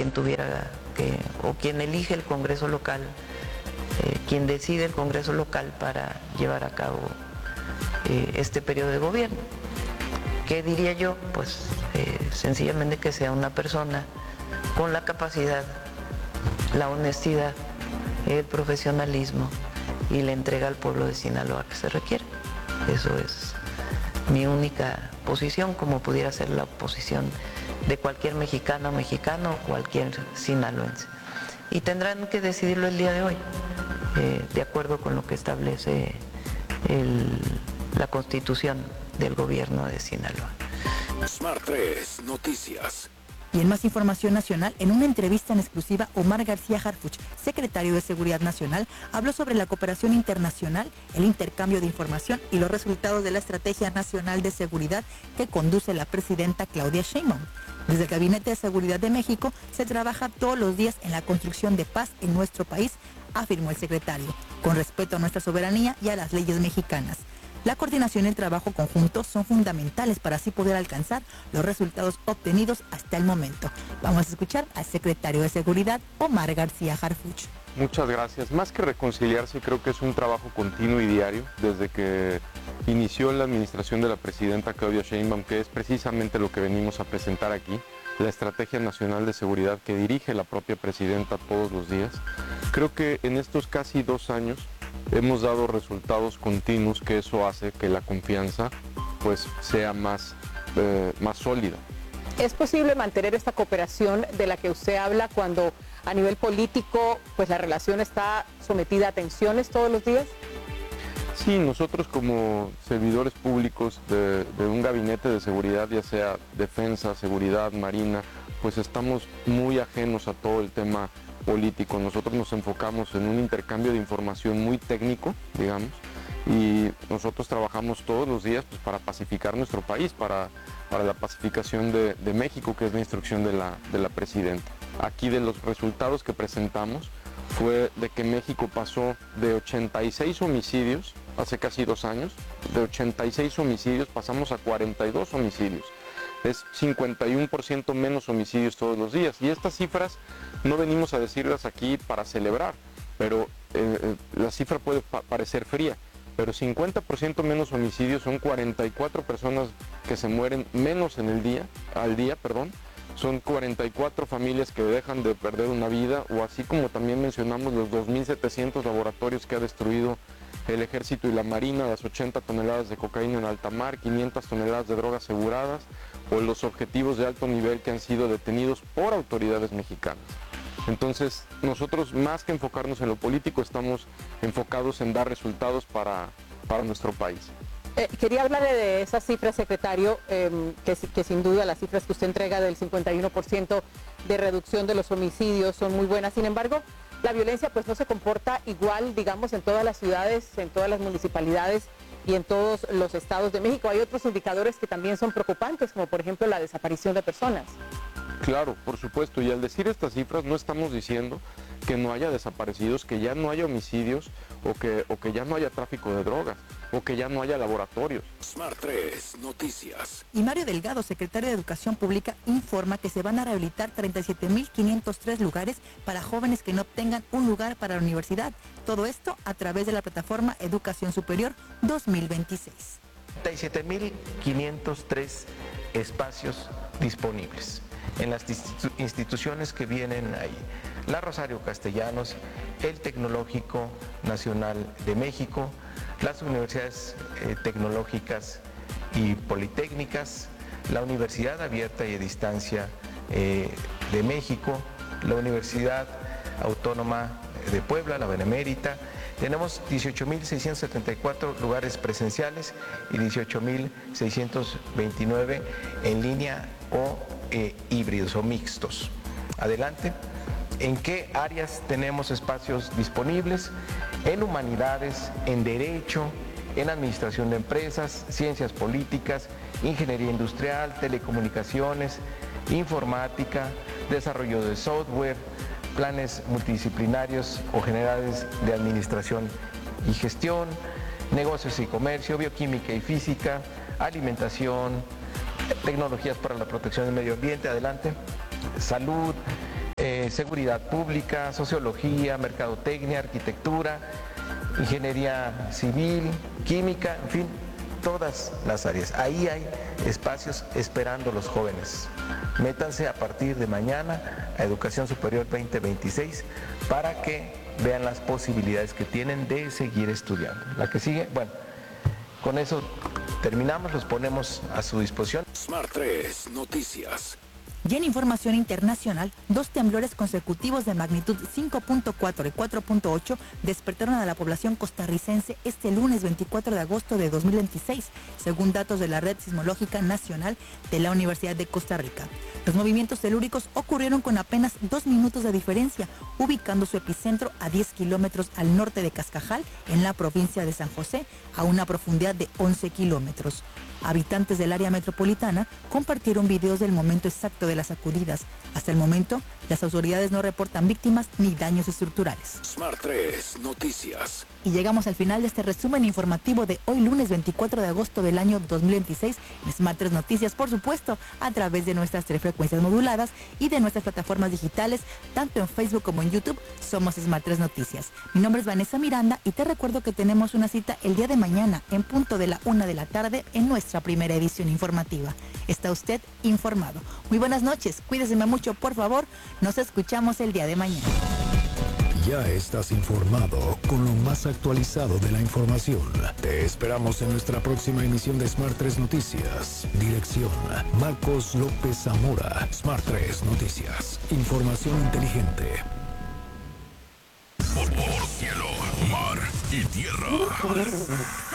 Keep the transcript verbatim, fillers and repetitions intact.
quien tuviera que, o quien elige el Congreso local, eh, quien decide el Congreso local para llevar a cabo eh, este periodo de gobierno. ¿Qué diría yo? Pues eh, sencillamente que sea una persona con la capacidad, la honestidad, el profesionalismo y la entrega al pueblo de Sinaloa que se requiere. Eso es mi única posición, como pudiera ser la posición de cualquier mexicana o mexicano o cualquier sinaloense. Y tendrán que decidirlo el día de hoy, eh, de acuerdo con lo que establece el, la Constitución del gobierno de Sinaloa. Smart tres Noticias. Y en más información nacional, en una entrevista en exclusiva, Omar García Harfuch, secretario de Seguridad Nacional, habló sobre la cooperación internacional, el intercambio de información y los resultados de la Estrategia Nacional de Seguridad que conduce la presidenta Claudia Sheinbaum. Desde el Gabinete de Seguridad de México se trabaja todos los días en la construcción de paz en nuestro país, afirmó el secretario, con respeto a nuestra soberanía y a las leyes mexicanas. La coordinación y el trabajo conjunto son fundamentales para así poder alcanzar los resultados obtenidos hasta el momento. Vamos a escuchar al secretario de Seguridad, Omar García Harfuch. Muchas gracias. Más que reconciliarse, creo que es un trabajo continuo y diario desde que inició la administración de la presidenta Claudia Sheinbaum, que es precisamente lo que venimos a presentar aquí, la Estrategia Nacional de Seguridad que dirige la propia presidenta todos los días. Creo que en estos casi dos años hemos dado resultados continuos, que eso hace que la confianza pues sea más, eh, más sólida. ¿Es posible mantener esta cooperación de la que usted habla cuando a nivel político pues la relación está sometida a tensiones todos los días? Sí, nosotros como servidores públicos de, de un gabinete de seguridad, ya sea defensa, seguridad, marina, pues estamos muy ajenos a todo el tema político. Nosotros nos enfocamos en un intercambio de información muy técnico, digamos, y nosotros trabajamos todos los días pues, para pacificar nuestro país, para, para la pacificación de, de México, que es la instrucción de la, de la presidenta. Aquí de los resultados que presentamos fue de que México pasó de ochenta y seis homicidios hace casi dos años, de ochenta y seis homicidios pasamos a cuarenta y dos homicidios. Es cincuenta y uno por ciento menos homicidios todos los días. Y estas cifras no venimos a decirlas aquí para celebrar, pero eh, la cifra puede pa parecer fría, pero cincuenta por ciento menos homicidios son cuarenta y cuatro personas que se mueren menos en el día, al día, perdón. Son cuarenta y cuatro familias que dejan de perder una vida, o así como también mencionamos los dos mil setecientos laboratorios que ha destruido el Ejército y la Marina, las ochenta toneladas de cocaína en alta mar, quinientas toneladas de drogas aseguradas, o los objetivos de alto nivel que han sido detenidos por autoridades mexicanas. Entonces, nosotros más que enfocarnos en lo político, estamos enfocados en dar resultados para, para nuestro país. Eh, quería hablarle de esas cifras, secretario, eh, que, que sin duda las cifras que usted entrega del cincuenta y uno por ciento de reducción de los homicidios son muy buenas. Sin embargo, la violencia pues no se comporta igual, digamos, en todas las ciudades, en todas las municipalidades y en todos los estados de México. Hay otros indicadores que también son preocupantes, como por ejemplo la desaparición de personas. Claro, por supuesto, y al decir estas cifras no estamos diciendo que no haya desaparecidos, que ya no haya homicidios o que, o que ya no haya tráfico de drogas o que ya no haya laboratorios. Smart tres Noticias. Y Mario Delgado, secretario de Educación Pública, informa que se van a rehabilitar treinta y siete mil quinientos tres lugares para jóvenes que no obtengan un lugar para la universidad. Todo esto a través de la plataforma Educación Superior dos mil veintiséis. treinta y siete mil quinientos tres espacios disponibles en las instituciones que vienen ahí. La Rosario Castellanos, el Tecnológico Nacional de México, las universidades eh, tecnológicas y politécnicas, la Universidad Abierta y a Distancia eh, de México, la Universidad Autónoma de Puebla, la Benemérita. Tenemos dieciocho mil seiscientos setenta y cuatro lugares presenciales y dieciocho mil seiscientos veintinueve en línea o eh, híbridos o mixtos. Adelante. ¿En qué áreas tenemos espacios disponibles? En humanidades, en derecho, en administración de empresas, ciencias políticas, ingeniería industrial, telecomunicaciones, informática, desarrollo de software, planes multidisciplinarios o generales de administración y gestión, negocios y comercio, bioquímica y física, alimentación, tecnologías para la protección del medio ambiente, adelante, salud, eh, seguridad pública, sociología, mercadotecnia, arquitectura, ingeniería civil, química, en fin, todas las áreas. Ahí hay espacios esperando los jóvenes. Métanse a partir de mañana a Educación Superior veinte veintiséis para que vean las posibilidades que tienen de seguir estudiando. La que sigue, bueno, con eso terminamos, los ponemos a su disposición. Smart tres Noticias. Y en información internacional, dos temblores consecutivos de magnitud cinco punto cuatro y cuatro punto ocho despertaron a la población costarricense este lunes veinticuatro de agosto de dos mil veintiséis, según datos de la Red Sismológica Nacional de la Universidad de Costa Rica. Los movimientos telúricos ocurrieron con apenas dos minutos de diferencia, ubicando su epicentro a diez kilómetros al norte de Cascajal, en la provincia de San José, a una profundidad de once kilómetros. Habitantes del área metropolitana compartieron videos del momento exacto de las sacudidas. Hasta el momento, las autoridades no reportan víctimas ni daños estructurales. Smart tres Noticias. Y llegamos al final de este resumen informativo de hoy lunes veinticuatro de agosto del año dos mil veintiséis en Smart tres Noticias, por supuesto, a través de nuestras tres frecuencias moduladas y de nuestras plataformas digitales, tanto en Facebook como en YouTube. Somos Smart tres Noticias. Mi nombre es Vanessa Miranda y te recuerdo que tenemos una cita el día de mañana en punto de la una de la tarde en nuestra primera edición informativa. Está usted informado. Muy buenas noches, cuídese mucho, por favor. Nos escuchamos el día de mañana. Ya estás informado con lo más actualizado de la información. Te esperamos en nuestra próxima emisión de Smart tres Noticias. Dirección: Marcos López Zamora. Smart tres Noticias. Información inteligente. Por, por cielo, mar y tierra.